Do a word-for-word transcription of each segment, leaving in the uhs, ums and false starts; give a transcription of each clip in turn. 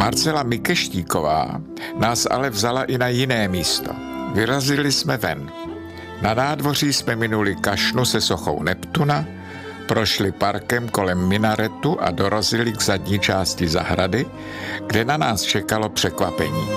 Marcela Mikeštíková nás ale vzala i na jiné místo. Vyrazili jsme ven. Na nádvoří jsme minuli kašnu se sochou Neptuna, prošli parkem kolem minaretu a dorazili k zadní části zahrady, kde na nás čekalo překvapení.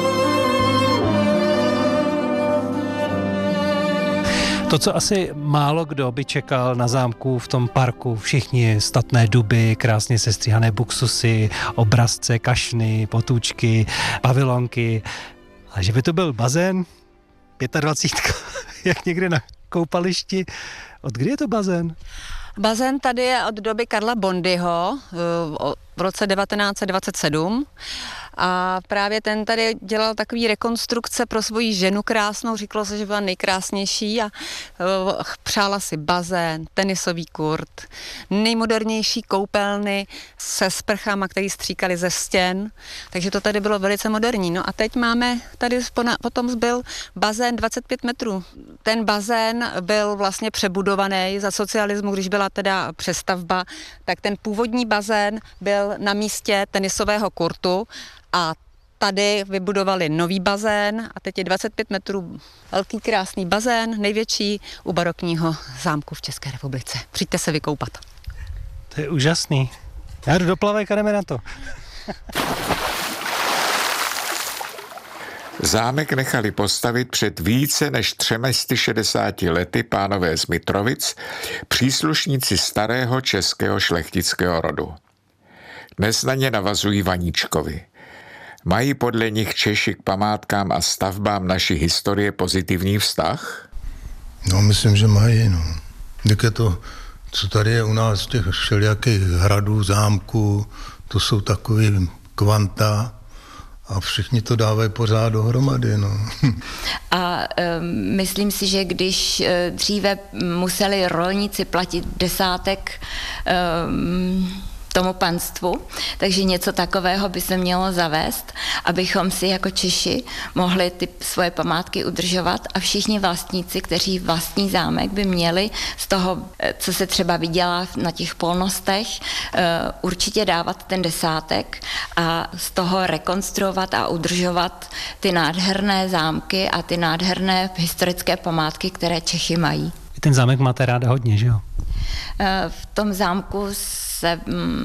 To, co asi málo kdo by čekal na zámku v tom parku, všichni statné duby, krásně sestříhané buksusy, obrazce, kašny, potůčky, pavilonky, a že by to byl bazén, dvacítka pět, jak někde na koupališti. Od kdy je to bazén? Bazén tady je od doby Karla Bondyho v roce devatenáct set dvacet sedm a právě ten tady dělal takový rekonstrukce pro svoji ženu krásnou, říkalo se, že byla nejkrásnější a přála si bazén, tenisový kurt, nejmodernější koupelny se sprchama, který stříkali ze stěn, takže to tady bylo velice moderní. No a teď máme, tady potom zbyl bazén dvacet pět metrů. Ten bazén byl vlastně přebudovaný za socialismu, když byla teda přestavba, tak ten původní bazén byl na místě tenisového kurtu a tady vybudovali nový bazén a teď je dvacet pět metrů velký krásný bazén, největší u barokního zámku v České republice. Přijďte se vykoupat. To je úžasný. Já jdu do plavek a jdeme na to. Zámek nechali postavit před více než třemi sty šedesáti lety pánové z Mitrovic, příslušníci starého českého šlechtického rodu. Dnes na ně navazují Vaníčkovi. Mají podle nich Češi k památkám a stavbám naší historie pozitivní vztah? No, myslím, že mají, no. Tak je to, co tady je u nás, těch všelijakých hradů, zámků, to jsou takový kvanta a všichni to dávají pořád dohromady, no. A um, myslím si, že když uh, dříve museli rolníci platit desátek um, tomu panstvu, takže něco takového by se mělo zavést, abychom si jako Češi mohli ty svoje památky udržovat a všichni vlastníci, kteří vlastní zámek, by měli z toho, co se třeba vydělá na těch polnostech, určitě dávat ten desátek a z toho rekonstruovat a udržovat ty nádherné zámky a ty nádherné historické památky, které Čechy mají. Ten zámek máte ráda hodně, že jo? V tom zámku se,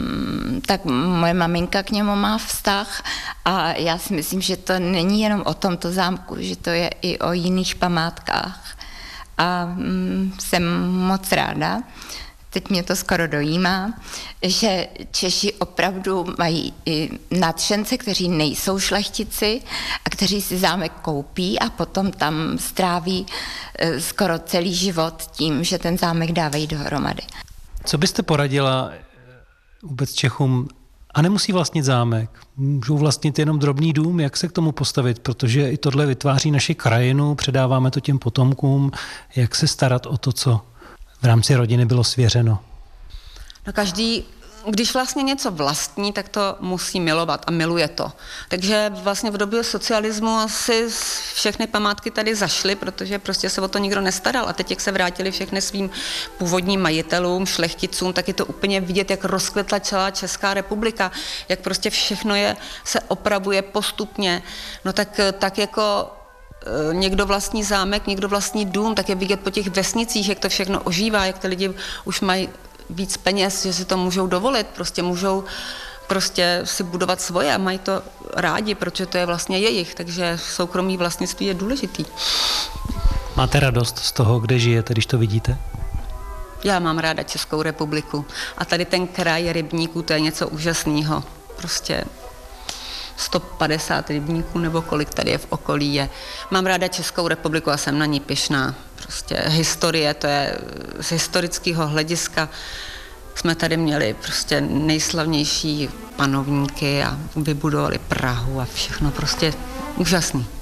tak moje maminka k němu má vztah a já si myslím, že to není jenom o tomto zámku, že to je i o jiných památkách. A jsem moc ráda, teď mě to skoro dojímá, že Češi opravdu mají i nadšence, kteří nejsou šlechtici a kteří si zámek koupí a potom tam stráví skoro celý život tím, že ten zámek dávají dohromady. Co byste poradila vůbec Čechům? A nemusí vlastnit zámek. Můžou vlastnit jenom drobný dům, jak se k tomu postavit, protože i tohle vytváří naši krajinu, předáváme to těm potomkům, jak se starat o to, co v rámci rodiny bylo svěřeno. No každý, když vlastně něco vlastní, tak to musí milovat a miluje to. Takže vlastně v době socialismu asi všechny památky tady zašly, protože prostě se o to nikdo nestaral. A teď, jak se vrátili všechny svým původním majitelům, šlechticům, tak je to úplně vidět, jak rozkvetla celá Česká republika, jak prostě všechno je, se opravuje postupně. No tak, tak jako někdo vlastní zámek, někdo vlastní dům, tak je vidět po těch vesnicích, jak to všechno ožívá, jak ty lidi už mají víc peněz, že si to můžou dovolit, prostě můžou prostě si budovat svoje a mají to rádi, protože to je vlastně jejich, takže soukromý vlastnictví je důležitý. Máte radost z toho, kde žijete, když to vidíte? Já mám ráda Českou republiku a tady ten kraj rybníků, to je něco úžasného. Prostě sto padesát rybníků nebo kolik tady je v okolí je. Mám ráda Českou republiku a jsem na ní pyšná. Prostě historie, to je z historického hlediska. Jsme tady měli prostě nejslavnější panovníky a vybudovali Prahu a všechno prostě úžasný.